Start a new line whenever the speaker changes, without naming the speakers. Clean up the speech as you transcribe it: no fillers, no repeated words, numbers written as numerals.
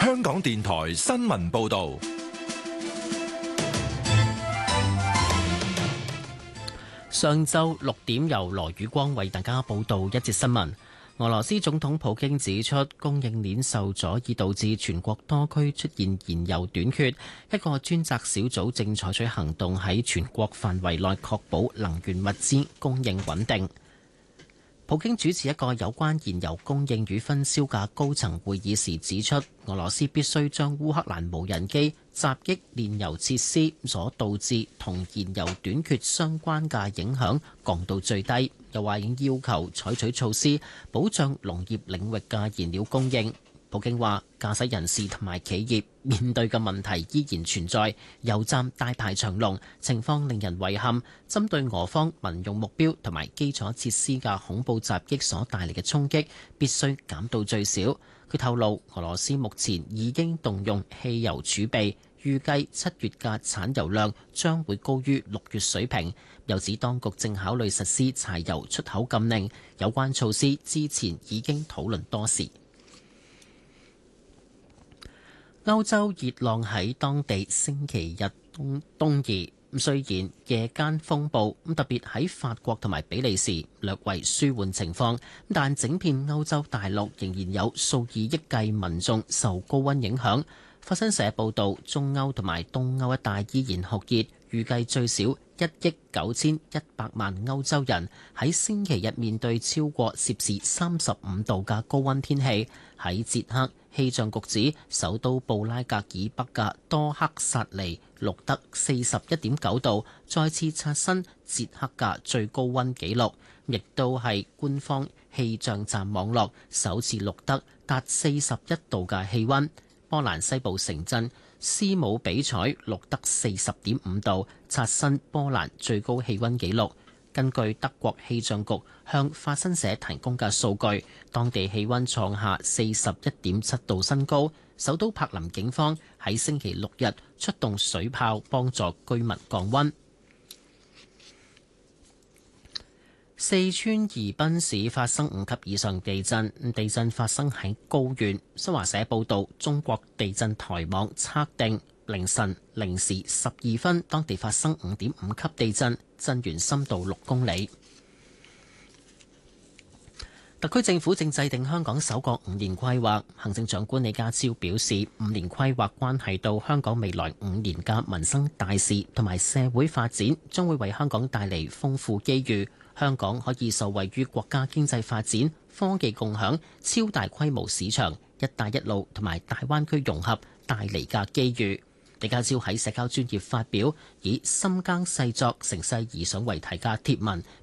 香港電台新聞報道。
上晝6點，由羅宇光為大家報道一節新聞。俄羅斯總統普京指出，供應鏈受阻已導致全國多區出現燃油短缺，一個專責小組正採取行動喺全國範圍內確保能源物資供應穩定。普京主持一個有關燃油供應與分銷嘅高層會議時指出，俄羅斯必須將烏克蘭無人機襲擊煉油設施所導致同燃油短缺相關嘅影響降到最低，又話已經要求採取措施保障農業領域嘅燃料供應。普京話，駕駛人士同埋企業面對嘅問題依然存在，油站大排長龍，情況令人遺憾。針對俄方民用目標同埋基礎設施嘅恐怖襲擊所帶嚟嘅衝擊，必須減到最少。佢透露，俄羅斯目前已經動用汽油儲備，預計7月嘅產油量將會高於6月水平。又指當局正考慮實施柴油出口禁令，有關措施之前已經討論多時。歐洲熱浪喺當地星期日東移，雖然夜間風暴特別喺法國同埋比利時略為舒緩情況，但整片歐洲大陸仍然有數以億計民眾受高溫影響。法新社報導，中歐同埋東歐一帶依然酷熱，預計最少1億9100萬歐洲人喺星期日面對超過攝氏35度嘅高溫天氣。喺捷克，氣象局指首都布拉格以北嘅多克薩尼錄得41.9度，再次刷新捷克嘅最高溫紀錄，亦都係官方氣象站網絡首次錄得達41度嘅氣溫。波蘭西部城鎮斯姆比采錄得40.5度，刷新波蘭最高氣溫紀錄。根據德國氣象局向法新社提供嘅數據，當地氣溫創下41.7度新高。首都柏林警方喺星期六日出動水炮幫助居民降溫。四川宜賓市發生5級以上地震，地震發生喺高原。新華社報道，中國地震台網測定凌晨0時12分，當地發生5.5級地震，震源深度6公里。特區政府正制定香港首個5年規劃，行政長官李家超表示，5年規劃關係到香港未來5年嘅民生大事同埋社會發展，將會為香港帶嚟豐富機遇。香港可以受惠於國家經濟發展、科技共享、超大規模市場、一帶一路同埋大灣區融合帶嚟嘅機遇。李家超喺社交專頁發表以深耕細作、乘勢而上為題嘅貼文，